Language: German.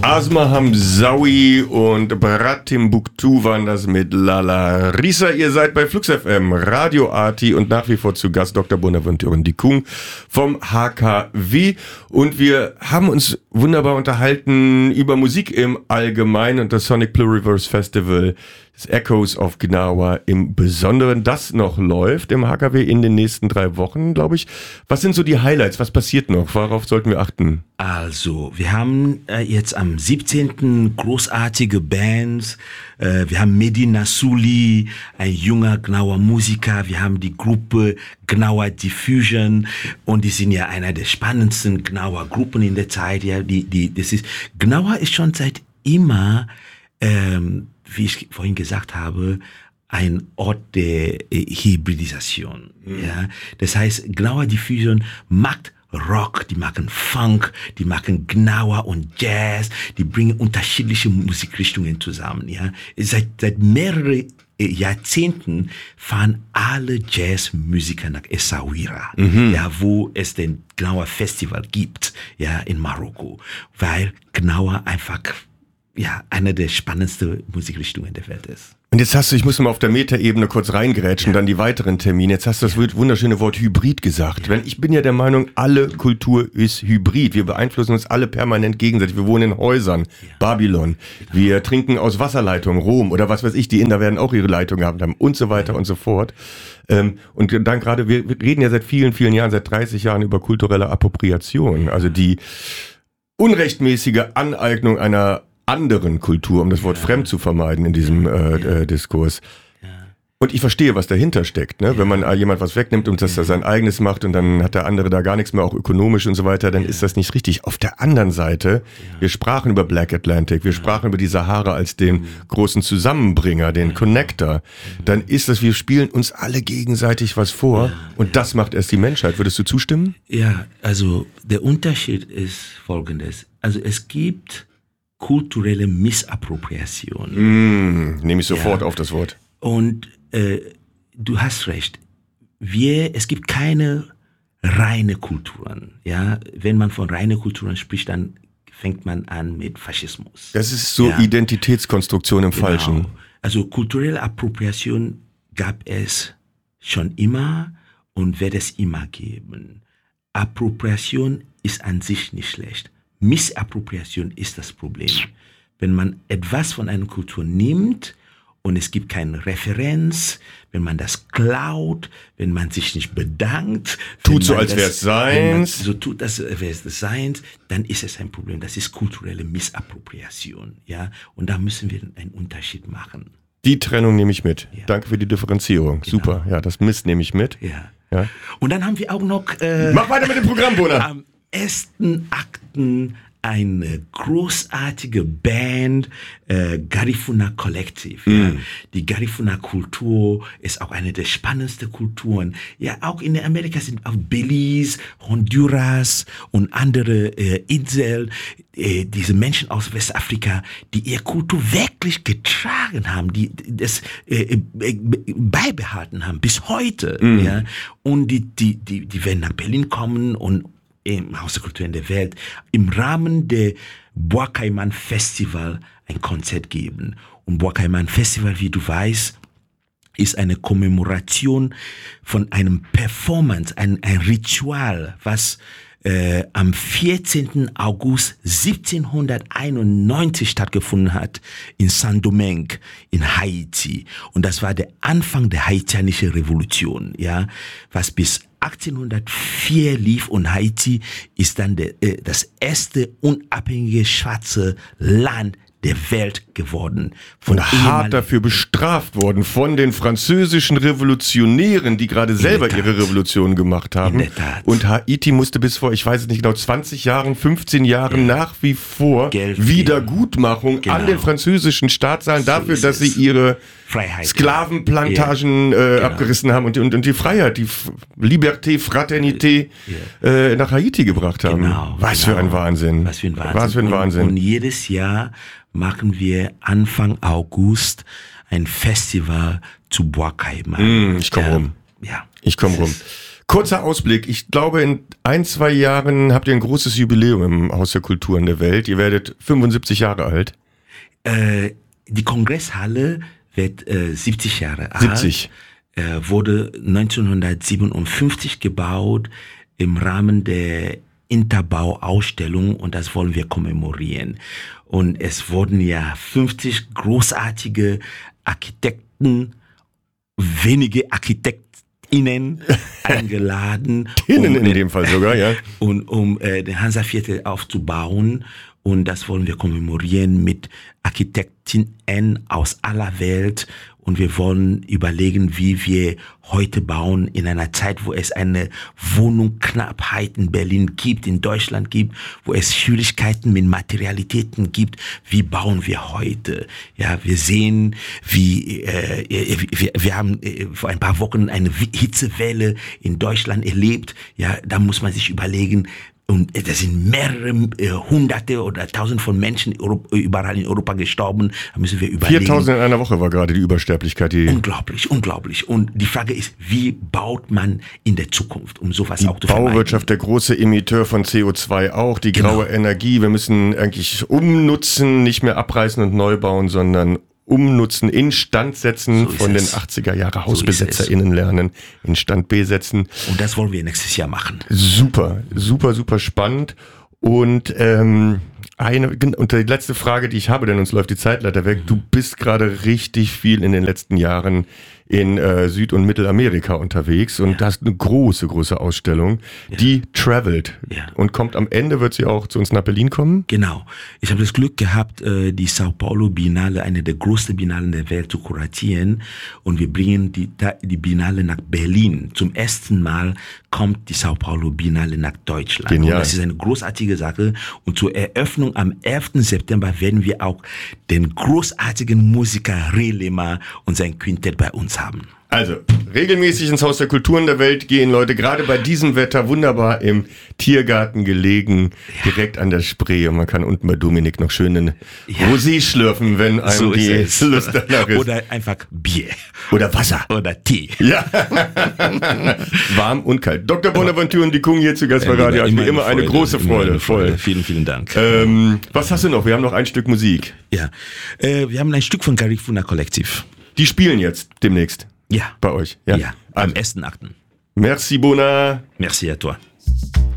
Asma Hamzaoui und Brat Timbuktu waren das mit Lala Risa. Ihr seid bei Flux FM, Radio Arti und nach wie vor zu Gast Dr. Bonaventure Ndikung vom HKW. Und wir haben uns wunderbar unterhalten über Musik im Allgemeinen und das Sonic Pluriverse Festival, das Echoes of Gnawa im Besonderen, das noch läuft im HKW in den nächsten 3 Wochen, glaube ich. Was sind so die Highlights? Was passiert noch? Worauf sollten wir achten? Also, wir haben jetzt am 17. großartige Bands. Wir haben Medina Suli, ein junger Gnawa Musiker. Wir haben die Gruppe Gnawa Diffusion und die sind ja einer der spannendsten Gnawa Gruppen in der Zeit. Ja, Gnawa ist schon seit immer, wie ich vorhin gesagt habe, ein Ort der Hybridisation. Ja, das heißt, Gnawa Diffusion macht Rock, die machen Funk, die machen Gnawa und Jazz, die bringen unterschiedliche Musikrichtungen zusammen. Ja, seit mehreren Jahrzehnten fahren alle Jazzmusiker nach Essaouira, ja, wo es den Gnawa Festival gibt, ja, in Marokko, weil Gnawa einfach eine der spannendsten Musikrichtungen der Welt ist. Und jetzt hast du, ich muss mal auf der Metaebene kurz reingrätschen, dann die weiteren Termine. Jetzt hast du das wunderschöne Wort Hybrid gesagt. Ich bin ja der Meinung, alle Kultur ist Hybrid. Wir beeinflussen uns alle permanent gegenseitig. Wir wohnen in Häusern, Babylon. Wir trinken aus Wasserleitungen, Rom oder was weiß ich. Die Inder werden auch ihre Leitungen haben und so weiter und so fort. Und dann gerade, wir reden ja seit vielen, vielen Jahren, seit 30 Jahren über kulturelle Appropriation. Also die unrechtmäßige Aneignung einer anderen Kultur, um das Wort fremd zu vermeiden in diesem Diskurs. Ja. Und ich verstehe, was dahinter steckt. Ne? Ja. Wenn man jemand was wegnimmt und das sein eigenes macht und dann hat der andere da gar nichts mehr, auch ökonomisch und so weiter, dann ist das nicht richtig. Auf der anderen Seite, wir sprachen über Black Atlantic, wir sprachen über die Sahara als den großen Zusammenbringer, den Connector. Dann ist das, wir spielen uns alle gegenseitig was vor und das macht erst die Menschheit. Würdest du zustimmen? Ja, also der Unterschied ist folgendes. Also es gibt kulturelle Missappropriation. Nehme ich sofort auf das Wort. Und du hast recht. Es gibt keine reine Kulturen. Ja, wenn man von reine Kulturen spricht, dann fängt man an mit Faschismus. Das ist so Identitätskonstruktion im Falschen. Also kulturelle Appropriation gab es schon immer und wird es immer geben. Appropriation ist an sich nicht schlecht. Missappropriation ist das Problem. Wenn man etwas von einer Kultur nimmt und es gibt keine Referenz, wenn man das klaut, wenn man sich nicht bedankt, tut so, als wäre es seins, so tut, als wäre es seins, dann ist es ein Problem. Das ist kulturelle Missappropriation, ja. Und da müssen wir einen Unterschied machen. Die Trennung nehme ich mit. Ja. Danke für die Differenzierung. Genau. Super. Ja, das Miss nehme ich mit. Ja. Und dann haben wir auch noch mach weiter mit dem Programm, Bona. Am 1. Akten eine großartige Band, Garifuna Collective. Ja. Die Garifuna Kultur ist auch eine der spannendsten Kulturen. Ja, auch in Amerika sind auch Belize, Honduras und andere Inseln, diese Menschen aus Westafrika, die ihre Kultur wirklich getragen haben, die das beibehalten haben bis heute. Ja. Und die werden nach Berlin kommen und im Haus der Kultur in der Welt im Rahmen der Bois-Caiman Festival ein Konzert geben. Und Bois-Caiman Festival, wie du weißt, ist eine Kommemoration von einem Performance, ein Ritual, was am 14. August 1791 stattgefunden hat in Saint-Domingue in Haiti. Und das war der Anfang der haitianischen Revolution, ja, was bis 1804 lief, und Haiti ist dann das erste unabhängige schwarze Land der Welt geworden. Und hart dafür bestraft worden von den französischen Revolutionären, die gerade selber ihre Revolution gemacht haben. Und Haiti musste bis vor, ich weiß es nicht genau, 20 Jahren, 15 Jahren nach wie vor Wiedergutmachung an den französischen Staat zahlen dafür, dass sie ihre Sklavenplantagen abgerissen haben und die Freiheit, die Liberté, Fraternité nach Haiti gebracht haben. Was für ein Wahnsinn. Was für ein Wahnsinn. Und jedes Jahr machen wir Anfang August ein Festival zu Bois-Caiman. Ich komme rum. Ja. Ich komme rum. Kurzer Ausblick. Ich glaube, in 1-2 Jahren habt ihr ein großes Jubiläum im Haus der Kulturen der Welt. Ihr werdet 75 Jahre alt. Die Kongresshalle wird 70 Jahre alt. 70. Wurde 1957 gebaut im Rahmen der Interbau-Ausstellung und das wollen wir kommemorieren. Und es wurden ja 50 großartige Architekten, wenige ArchitektInnen eingeladen. Innen in dem Fall sogar, ja. Um den Hansa-Viertel aufzubauen. Und das wollen wir kommemorieren mit ArchitektInnen aus aller Welt. Und wir wollen überlegen, wie wir heute bauen in einer Zeit, wo es eine Wohnungsknappheit in Berlin gibt, in Deutschland gibt, wo es Schwierigkeiten mit Materialitäten gibt. Wie bauen wir heute? Ja, wir sehen, wir haben vor ein paar Wochen eine Hitzewelle in Deutschland erlebt. Ja, da muss man sich überlegen, und das sind mehrere Hunderte oder Tausend von Menschen überall in Europa gestorben. Da müssen wir überlegen. 4000 in einer Woche war gerade die Übersterblichkeit. Unglaublich, unglaublich. Und die Frage ist, wie baut man in der Zukunft, um sowas auch zu vermeiden? Bauwirtschaft, der große Emitteur von CO2 auch, die graue Energie. Wir müssen eigentlich umnutzen, nicht mehr abreißen und neu bauen, sondern umnutzen, instand setzen, so von den 80er Jahre HausbesetzerInnen lernen, Instand B setzen. Und das wollen wir nächstes Jahr machen. Super, super, super spannend. Und und die letzte Frage, die ich habe, denn uns läuft die Zeitleiter weg. Du bist gerade richtig viel in den letzten Jahren in Süd- und Mittelamerika unterwegs und hast eine große, große Ausstellung, die travelt und kommt am Ende, wird sie auch zu uns nach Berlin kommen? Genau. Ich habe das Glück gehabt, die Sao Paulo Biennale, eine der größten Biennalen der Welt, zu kuratieren und wir bringen die Biennale nach Berlin. Zum ersten Mal kommt die Sao Paulo Biennale nach Deutschland. Genial. Und das ist eine großartige Sache und zur Eröffnung am 11. September werden wir auch den großartigen Musiker Relema und sein Quintett bei uns haben. Also, regelmäßig ins Haus der Kulturen der Welt gehen Leute, gerade bei diesem Wetter wunderbar im Tiergarten gelegen, direkt an der Spree und man kann unten bei Dominik noch schönen Rosé schlürfen, wenn einem so die Lust danach ist. Oder einfach Bier. Oder Wasser. Oder Tee. Ja. Warm und kalt. Dr. Bonaventure und die Kung hier zu Gast bei Radio. Immer eine große Freude. Voll. Vielen, vielen Dank. Was hast du noch? Wir haben noch ein Stück Musik. Ja, wir haben ein Stück von Garifuna Kollektiv. Die spielen jetzt demnächst. Ja. Bei euch. Ja, am 1.8. Merci, Bona. Merci à toi.